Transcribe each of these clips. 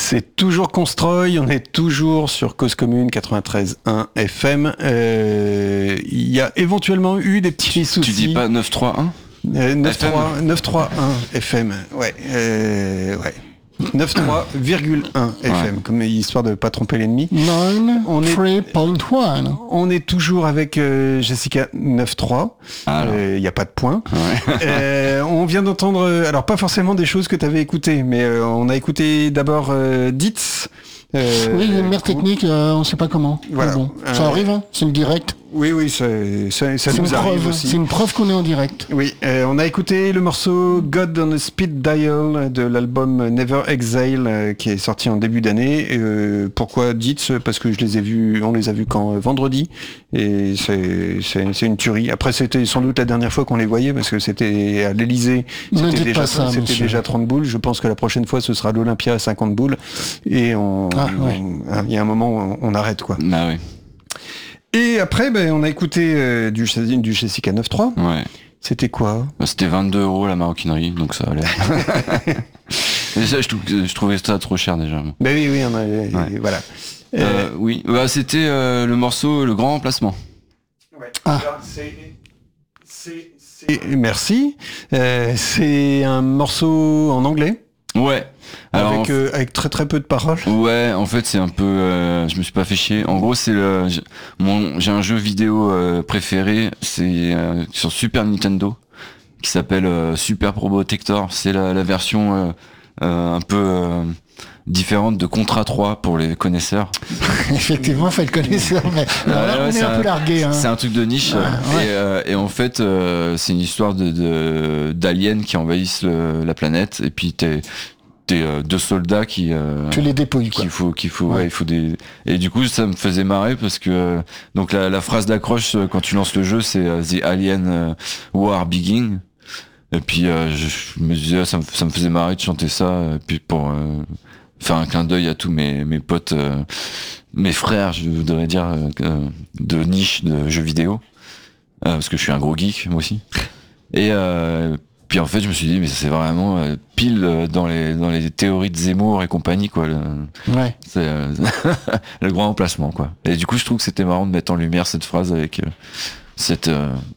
C'est toujours Constroy, on est toujours sur Cause Commune 93.1 FM. Il y a éventuellement eu des petits soucis. Tu dis pas 931 931 FM, ouais. 93,1 FM, comme histoire de pas tromper l'ennemi. 93.1. On est toujours avec Jessica 93. Il n'y a pas de point. Ouais. On vient d'entendre, alors pas forcément des choses que tu avais écoutées, mais on a écouté d'abord Ditz. Oui, une mère technique, on ne sait pas comment. Voilà. Bon, ça arrive, hein, c'est le direct. Oui, ça nous arrive aussi. C'est une preuve qu'on est en direct. Oui, on a écouté le morceau God on a Speed Dial de l'album Never Exhale qui est sorti en début d'année. Pourquoi dites parce que on les a vus quand vendredi et c'est une tuerie. Après c'était sans doute la dernière fois qu'on les voyait parce que c'était à l'Elysée, c'était déjà 30 boules. Je pense que la prochaine fois ce sera l'Olympia à 50 boules et il y a un moment on arrête quoi. Ah oui. Et après, on a écouté du Jessica 93. Ouais. C'était quoi ? C'était 22€ la maroquinerie, donc ça allait. Et ça, je trouvais ça trop cher déjà. Oui, voilà. Oui, c'était le morceau Le Grand Remplacement. Ouais. Alors, merci. C'est un morceau en anglais. Ouais. Alors, avec très très peu de paroles. Ouais, en fait c'est un peu, je me suis pas fait chier. En gros j'ai un jeu vidéo préféré, c'est sur Super Nintendo qui s'appelle Super Probotector. C'est la version un peu différente de Contra 3 pour les connaisseurs. Effectivement, fait le connaisseur, mais on est un peu largué. Hein. C'est un truc de niche. Et en fait, c'est une histoire d'aliens qui envahissent la planète. Et puis t'es deux soldats qui tu les dépouilles quoi. Il faut des. Et du coup, ça me faisait marrer parce que donc la phrase d'accroche quand tu lances le jeu, c'est The Alien War Begin. Et puis je me disais ça me faisait marrer de chanter ça. Et puis pour faire un clin d'œil à tous mes potes, mes frères, je voudrais dire, de niche de jeux vidéo, parce que je suis un gros geek moi aussi. Et puis en fait, je me suis dit, mais c'est vraiment pile dans les théories de Zemmour et compagnie, quoi. C'est le grand emplacement, quoi. Et du coup, je trouve que c'était marrant de mettre en lumière cette phrase avec cette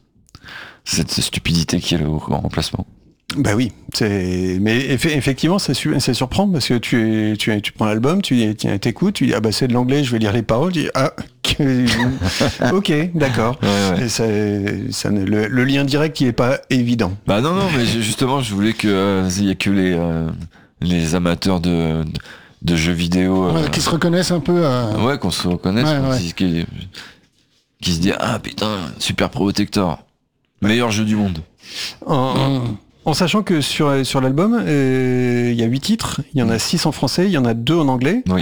stupidité qui est le grand emplacement. Bah oui, mais effectivement ça surprend parce que tu prends l'album, tu t'écoutes, tu dis c'est de l'anglais, je vais lire les paroles, tu dis ok, d'accord. Ouais. Et le lien direct il est pas évident. Bah non, mais justement je voulais que il y ait que les amateurs de jeux vidéo qui se reconnaissent un peu. Ouais, qu'on se reconnaisse, qui se dit putain, Super Probotector, meilleur jeu du monde. En sachant que sur l'album, il y a 8 titres, il y en a 6 en français, il y en a 2 en anglais. Oui.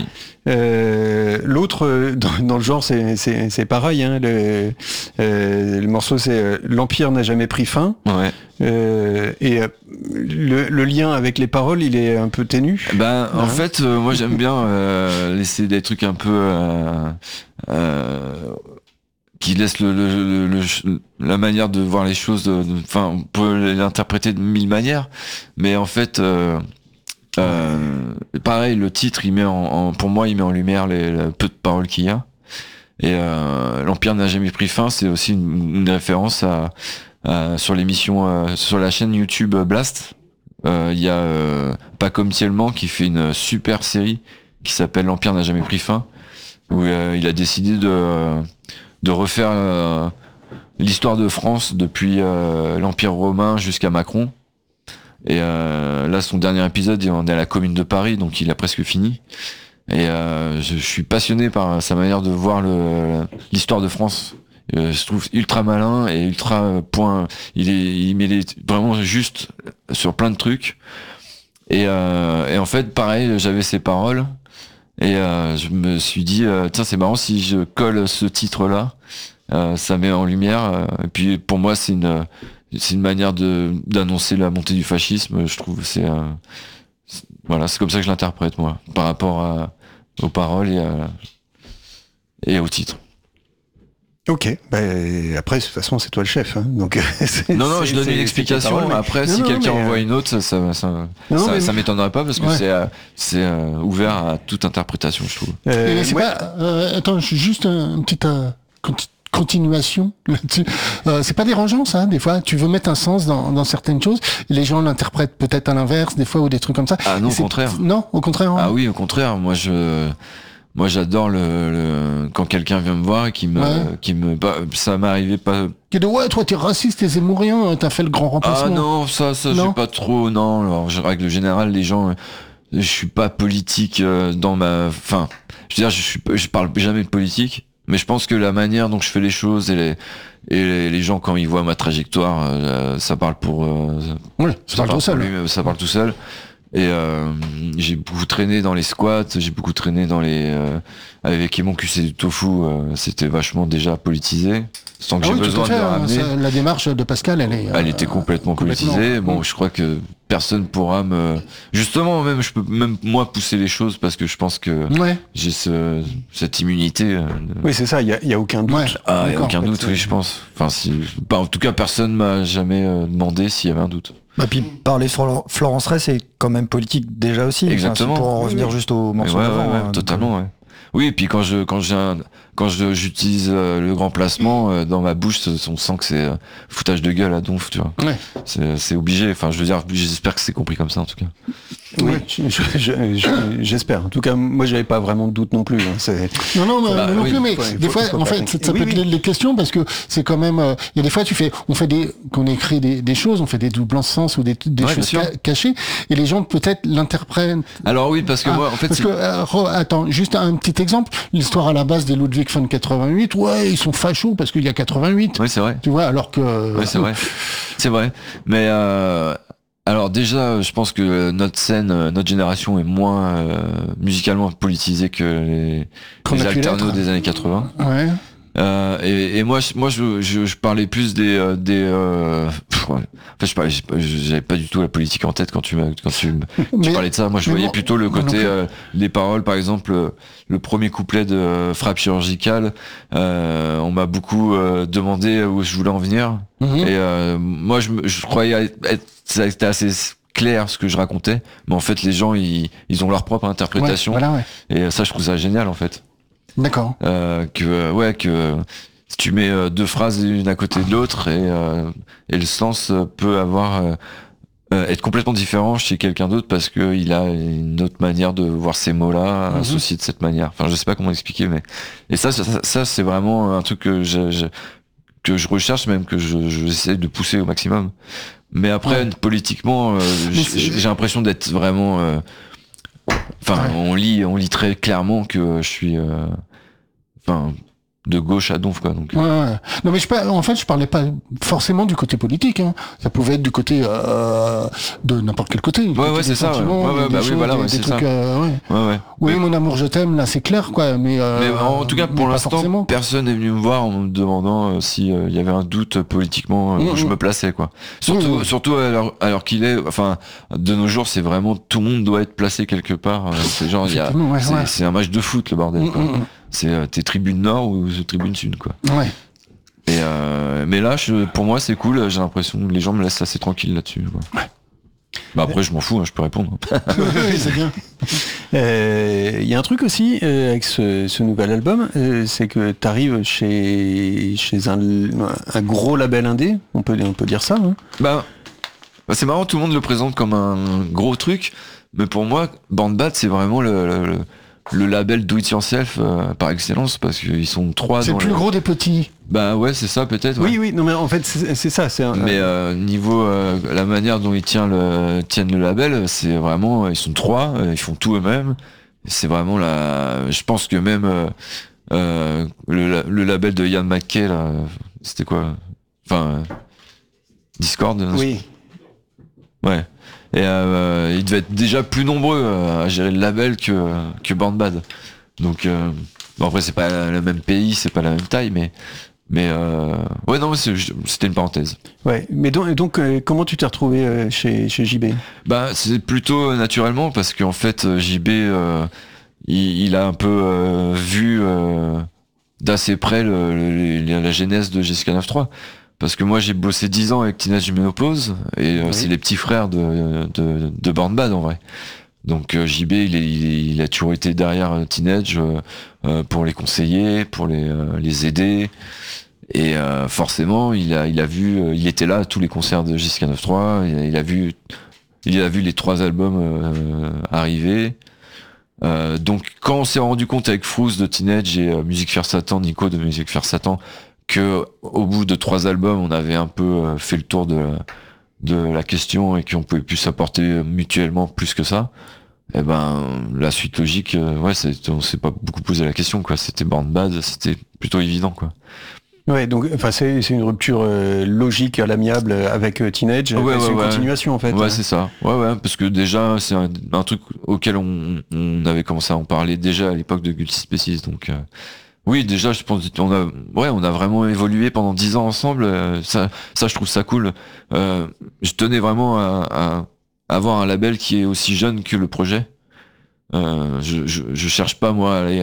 L'autre, dans le genre, c'est pareil. Hein, le morceau, c'est L'Empire n'a jamais pris fin. Ouais. Et le lien avec les paroles, il est un peu ténu. En fait, moi j'aime bien laisser des trucs un peu... qui laisse la manière de voir les choses, on peut l'interpréter de 1000 manières, mais en fait pareil, le titre il met pour moi il met en lumière les peu de paroles qu'il y a, et l'Empire n'a jamais pris fin, c'est aussi une référence sur l'émission sur la chaîne YouTube Blast. Il y a Pas comme Tielman qui fait une super série qui s'appelle L'Empire n'a jamais pris fin, où il a décidé de refaire l'histoire de France depuis l'Empire romain jusqu'à Macron. Et là, son dernier épisode, on est à la Commune de Paris, donc il a presque fini. Et je suis passionné par sa manière de voir l'histoire de France. Je trouve ultra malin et ultra point. Il met vraiment juste sur plein de trucs. Et en fait, pareil, j'avais ses paroles. Et je me suis dit, tiens, c'est marrant si je colle ce titre-là, ça met en lumière. Et puis pour moi, c'est une manière d'annoncer la montée du fascisme. Je trouve c'est comme ça que je l'interprète moi, par rapport aux paroles et au titre. Ok, après de toute façon c'est toi le chef, hein. Donc non, je donne une explication. Parole, après, si quelqu'un envoie une autre, ça m'étonnerait pas parce que c'est ouvert à toute interprétation, je trouve. Et c'est pas, attends, je suis juste une petite continuation là-dessus. C'est pas dérangeant ça, des fois. Tu veux mettre un sens dans certaines choses, et les gens l'interprètent peut-être à l'inverse, des fois, ou des trucs comme ça. Ah non, au contraire. Non, au contraire. Ah oui, au contraire. Moi, j'adore quand quelqu'un vient me voir et ça m'est arrivé pas. Qui dit ouais, toi t'es raciste, t'es zémourien, t'as fait le grand remplacement. Ah non, ça j'ai pas trop. Non, alors règle générale, les gens, je suis pas politique dans ma. Enfin, je veux dire, je parle jamais de politique, mais je pense que la manière dont je fais les choses et les gens quand ils voient ma trajectoire, ça parle pour. Ça parle tout seul. Ça parle tout seul. Et j'ai beaucoup traîné dans les squats, j'ai beaucoup traîné dans avec mon cul c'est du tofu, c'était vachement déjà politisé. Sans que j'ai besoin de le ramener. La démarche de Pascal, elle était complètement politisée. Bon, je crois que personne pourra justement, même je peux même moi pousser les choses parce que je pense que j'ai cette immunité. Oui, c'est ça. Il y a aucun doute. Ouais. Ah, il y a aucun doute, oui, je pense. Enfin, en tout cas, personne m'a jamais demandé s'il y avait un doute. Puis parler sur Florence Ray, c'est quand même politique déjà aussi. Exactement. Pour en revenir juste au morceau d'avant. Totalement, ouais. Oui, et puis quand j'utilise le grand placement dans ma bouche, on sent que c'est foutage de gueule à donf, tu vois. Ouais. C'est obligé. Enfin, je veux dire, j'espère que c'est compris comme ça en tout cas. Oui, j'espère. En tout cas, moi, j'avais pas vraiment de doute non plus. Hein. Non plus. Mais des fois, en fait, ça peut être les questions parce que c'est quand même. Il y a des fois, qu'on écrit des choses, on fait des doubles sens ou des choses cachées, et les gens peut-être l'interprètent. Alors oui, parce que moi, en fait, attends, juste un petit exemple. L'histoire à la base des Ludwig von 88. Ouais, ils sont fachos parce qu'il y a 88. Oui, c'est vrai. Tu vois, alors que. Oui, c'est vrai. C'est vrai. Mais alors déjà, je pense que notre scène, notre génération est moins musicalement politisée que les alternos des années 80. Ouais. Et moi, je parlais plus en fait, j'avais pas du tout la politique en tête quand tu parlais de ça. Moi, je voyais plutôt le côté des paroles. Par exemple, le premier couplet de Frappe chirurgicale, on m'a beaucoup demandé où je voulais en venir. Et moi, je croyais ça était assez clair ce que je racontais, mais en fait, les gens, ils ont leur propre interprétation. Et ça, je trouve ça génial, en fait. D'accord. Que si tu mets deux phrases l'une à côté de l'autre et le sens peut être complètement différent chez quelqu'un d'autre parce que il a une autre manière de voir ces mots-là associés de cette manière. Enfin, je sais pas comment expliquer, mais et ça c'est vraiment un truc que je recherche, même que j'essaie de pousser au maximum. Mais après, politiquement, j'ai l'impression d'être vraiment. On lit très clairement que je suis de gauche à donf, quoi. Donc. Non, mais en fait, je parlais pas forcément du côté politique, hein. Ça pouvait être du côté de n'importe quel côté. C'est ça. C'est trucs, ça. Oui, mon amour, je t'aime, là, c'est clair, quoi. Mais en tout cas, pour l'instant, personne n'est venu me voir en me demandant si il y avait un doute politiquement où je me plaçais, quoi. Surtout alors qu'il est, enfin, de nos jours, c'est vraiment tout le monde doit être placé quelque part. C'est genre, c'est un match de foot, le bordel. C'est tes tribunes nord ou tribune sud, quoi. Ouais. Et mais là, pour moi, c'est cool. J'ai l'impression que les gens me laissent assez tranquille là-dessus, quoi. Ouais. Bah après, je m'en fous, je peux répondre. Oui, c'est bien. Il y a un truc aussi avec ce nouvel album, c'est que tu arrives chez un gros label indé, on peut dire ça. Hein. Bah, c'est marrant, tout le monde le présente comme un gros truc, mais pour moi, Bandbat, c'est vraiment le label do it yourself par excellence, parce qu'ils sont trois. C'est le plus gros des petits. Bah ouais, c'est ça peut-être. Ouais. Oui, non mais en fait c'est ça. Mais niveau la manière dont ils tiennent le label, c'est vraiment, ils sont trois, ils font tout eux-mêmes. C'est vraiment je pense que même le label de Ian McKay là, c'était quoi? Enfin, Discord. Oui. Ouais. Et ils devaient être déjà plus nombreux à gérer le label que Bandbad. Donc après c'est pas le même pays, c'est pas la même taille, mais ouais, non, c'était une parenthèse. Ouais, mais donc comment tu t'es retrouvé chez JB? Bah c'est plutôt naturellement, parce qu'en fait JB il a un peu vu d'assez près la genèse de Jessica 9.3. Parce que moi j'ai bossé 10 ans avec Teenage Menopause et c'est les petits frères de Born Bad en vrai. Donc JB il a toujours été derrière Teenage pour les conseiller, pour les aider. Et forcément il a vu, il était là à tous les concerts de Jessica 9.3, il a vu les 3 albums arriver. Donc quand on s'est rendu compte avec Frouz de Teenage et Musique Faire Satan, Nico de Musique Faire Satan, que au bout de 3 albums on avait un peu fait le tour de la question et qu'on pouvait plus s'apporter mutuellement plus que ça, et ben la suite logique, on s'est pas beaucoup posé la question quoi. C'était Born Bad, c'était plutôt évident quoi. Ouais, donc enfin c'est une rupture logique à l'amiable avec Teenage. C'est une continuation en fait. Ouais, c'est ça. Ouais, parce que déjà c'est un truc auquel on avait commencé à en parler déjà à l'époque de Guilty Species, donc oui, déjà, je pense on a vraiment évolué pendant 10 ans ensemble. Ça, je trouve ça cool. Je tenais vraiment à avoir un label qui est aussi jeune que le projet. Je cherche pas moi à aller